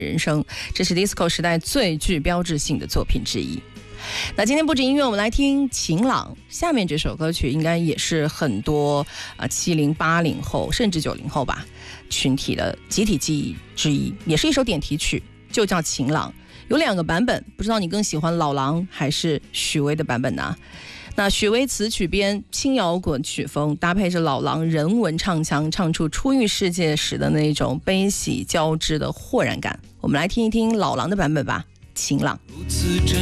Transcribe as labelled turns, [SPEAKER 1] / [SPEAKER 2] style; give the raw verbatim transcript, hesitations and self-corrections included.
[SPEAKER 1] 人生，这是 disco 时代最具标志性的作品之一。那今天不止音乐，我们来听晴朗。下面这首歌曲应该也是很多啊七零八零后甚至九零后吧群体的集体记忆之一，也是一首点题曲，就叫晴朗。有两个版本，不知道你更喜欢老狼还是许巍的版本呢？那许巍词曲编轻摇滚曲风，搭配着老狼人文唱腔，唱出初遇世界时的那种悲喜交织的豁然感。我们来听一听老狼的版本吧，晴朗。